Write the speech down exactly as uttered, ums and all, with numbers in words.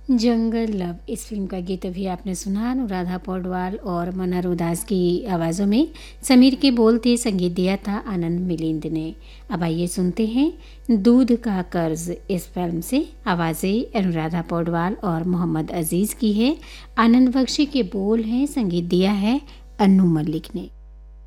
जंगल love इस film का गीत अभी आपने सुना। अनुराधा पौडवाल और मनोहर उदास की आवाज़ों में। समीर के बोल थे, संगीत दिया था आनंद मिलिंद ने। अब आइए सुनते हैं दूध का कर्ज इस फिल्म से। आवाज़ें अनुराधा पौडवाल और मोहम्मद अजीज़ की है। आनंद बख्शी के बोल हैं, संगीत दिया है अन्नू मलिक ने।